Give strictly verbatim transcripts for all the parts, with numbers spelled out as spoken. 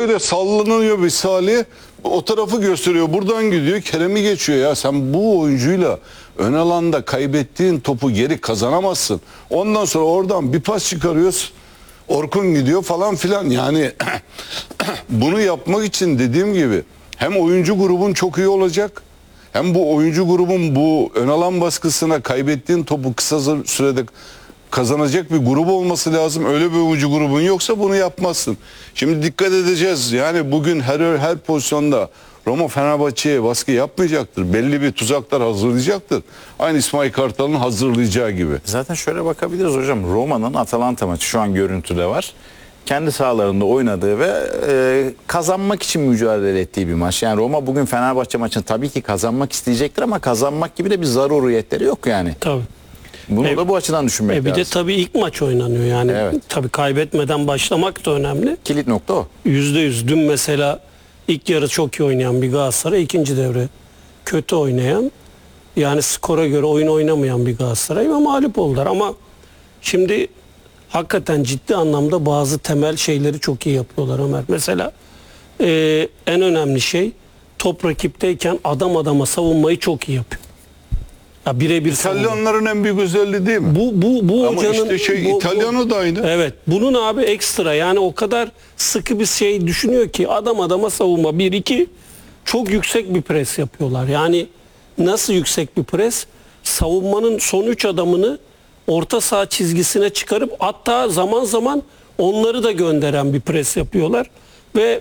böyle sallanıyor bir Salih. O tarafı gösteriyor. Buradan gidiyor. Kerem'i geçiyor ya. Sen bu oyuncuyla ön alanda kaybettiğin topu geri kazanamazsın. Ondan sonra oradan bir pas çıkarıyoruz. Orkun gidiyor falan filan. Yani bunu yapmak için dediğim gibi hem oyuncu grubun çok iyi olacak. Hem bu oyuncu grubun bu ön alan baskısına kaybettiğin topu kısa sürede kazanacak bir grubu olması lazım. Öyle bir oyuncu grubun yoksa bunu yapmazsın. Şimdi dikkat edeceğiz. Yani bugün her her pozisyonda Roma Fenerbahçe'ye baskı yapmayacaktır. Belli bir tuzaklar hazırlayacaktır. Aynı İsmail Kartal'ın hazırlayacağı gibi. Zaten şöyle bakabiliriz hocam. Roma'nın Atalanta maçı şu an görüntüde var. Kendi sahalarında oynadığı ve e, kazanmak için mücadele ettiği bir maç. Yani Roma bugün Fenerbahçe maçını tabii ki kazanmak isteyecektir ama kazanmak gibi de bir zaruriyetleri yok yani. Tabii. Bunu E, da bu açıdan düşünmek e, bir lazım. de tabii ilk maç oynanıyor yani. Evet. Tabii kaybetmeden başlamak da önemli. Kilit nokta o. Yüzde yüz. Dün mesela ilk yarı çok iyi oynayan bir Galatasaray, ikinci devre kötü oynayan, yani skora göre oyun oynamayan bir Galatasaray ve mağlup oldular. Ama şimdi hakikaten ciddi anlamda bazı temel şeyleri çok iyi yapıyorlar Ömer. Mesela e, en önemli şey, top rakipteyken adam adama savunmayı çok iyi yapıyor. Ya birebir savunma. İtalyanların en büyük özelliği değil mi? Bu bu bu Ama hocanın işte şey bu- İtalyanı bu- da aynı. Evet. Bunun abi ekstra, yani o kadar sıkı bir şey düşünüyor ki adam adama savunma. Bir iki çok yüksek bir pres yapıyorlar. Yani nasıl yüksek bir pres? Savunmanın son üç adamını orta saha çizgisine çıkarıp hatta zaman zaman onları da gönderen bir pres yapıyorlar. Ve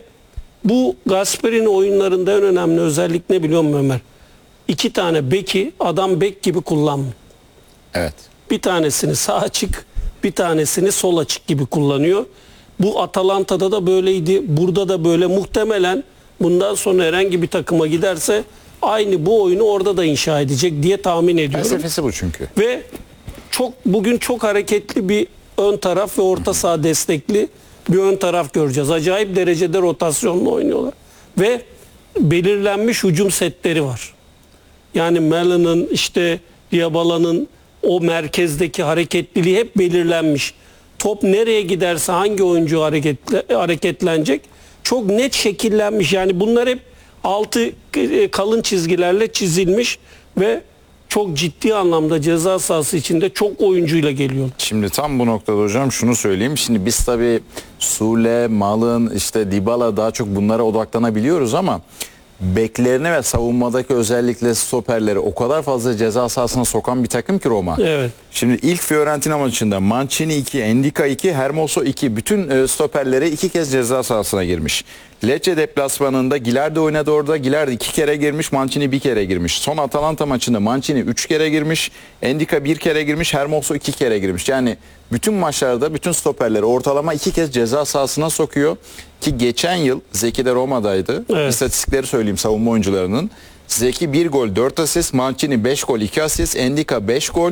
bu Gasperini oyunlarında en önemli özellik ne biliyor musun Ömer? İki tane beki adam bek gibi kullanmıyor. Evet. Bir tanesini sağ açık, bir tanesini sol açık gibi kullanıyor. Bu Atalanta'da da böyleydi. Burada da böyle. Muhtemelen bundan sonra herhangi bir takıma giderse aynı bu oyunu orada da inşa edecek diye tahmin ediyorum. Felsefesi bu çünkü. Ve çok bugün çok hareketli bir ön taraf ve orta saha destekli bir ön taraf göreceğiz. Acayip derecede rotasyonla oynuyorlar. Ve belirlenmiş hücum setleri var. Yani Mellon'ın, işte Dybala'nın o merkezdeki hareketliliği hep belirlenmiş. Top nereye giderse hangi oyuncu hareketle, hareketlenecek çok net şekillenmiş. Yani bunlar hep altı e, kalın çizgilerle çizilmiş ve çok ciddi anlamda ceza sahası içinde çok oyuncuyla geliyor. Şimdi tam bu noktada hocam şunu söyleyeyim. Şimdi biz tabii Sule, Malın, işte Dybala daha çok bunlara odaklanabiliyoruz ama beklerine ve savunmadaki özellikle stoperleri o kadar fazla ceza sahasına sokan bir takım ki Roma. Evet. Şimdi ilk Fiorentina maçında Mancini iki, Endika iki, Hermoso iki, bütün e, stoperleri iki kez ceza sahasına girmiş. Lecce deplasmanında Gilardi oynadı orada. Gilardi iki kere girmiş, Mancini bir kere girmiş. Son Atalanta maçında Mancini üç kere girmiş, Endika bir kere girmiş, Hermoso iki kere girmiş. Yani bütün maçlarda bütün stoperleri ortalama iki kez ceza sahasına sokuyor. Ki geçen yıl Zeki de Roma'daydı. Evet. İstatistikleri söyleyeyim savunma oyuncularının. Zeki bir gol dört asist, Mancini beş gol iki asist, Endika beş gol,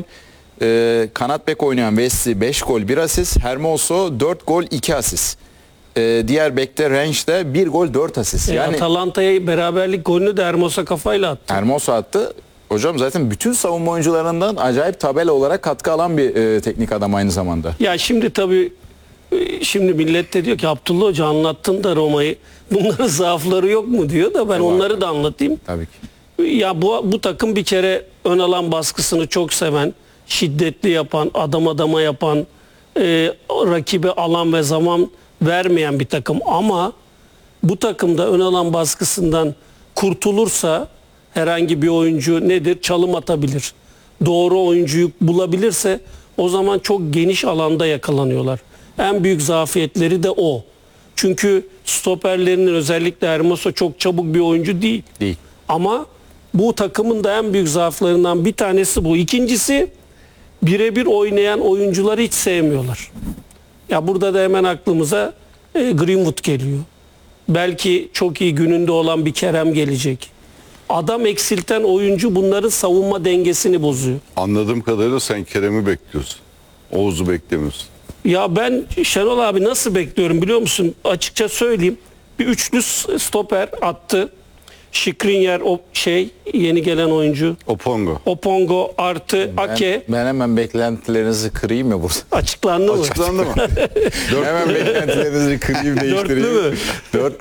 e, kanat bek oynayan Vessi beş gol bir asist, Hermoso dört gol iki asist. E, diğer bekte Range'de bir gol dört asist. E, Yani Atalanta'ya beraberlik golünü de Hermosa kafayla attı. Hermoso attı. Hocam zaten bütün savunma oyuncularından acayip tabela olarak katkı alan bir e, teknik adam aynı zamanda. Ya şimdi tabii e, şimdi millet de diyor ki Abdullah Hoca anlattın da Roma'yı. Bunların zaafları yok mu diyor da ben var. onları da anlatayım. Tabii ki. Ya bu bu takım bir kere ön alan baskısını çok seven, şiddetli yapan, adam adama yapan, e, rakibe alan ve zaman vermeyen bir takım. Ama bu takımda ön alan baskısından kurtulursa herhangi bir oyuncu nedir? Çalım atabilir. Doğru oyuncuyu bulabilirse o zaman çok geniş alanda yakalanıyorlar. En büyük zafiyetleri de o. Çünkü stoperlerinin, özellikle Hermoso çok çabuk bir oyuncu değil. Değil. Ama bu takımın da en büyük zaaflarından bir tanesi bu. İkincisi, birebir oynayan oyuncuları hiç sevmiyorlar. Ya burada da hemen aklımıza e, Greenwood geliyor. Belki çok iyi gününde olan bir Kerem gelecek. Adam eksilten oyuncu bunların savunma dengesini bozuyor. Anladığım kadarıyla sen Kerem'i bekliyorsun. Oğuz'u beklemiyorsun. Ya ben Şenol abi nasıl bekliyorum biliyor musun? Açıkça söyleyeyim. Bir üçlü stoper attı. Skriniar, o şey yeni gelen oyuncu. Opongo. Opongo artı Ake. Ben, ben hemen beklentilerinizi kırayım mı burada? Açıklandı mı? Açıklandı mı? Hemen beklentilerinizi kırayım, değiştireyim. Dörtlü mü? Dört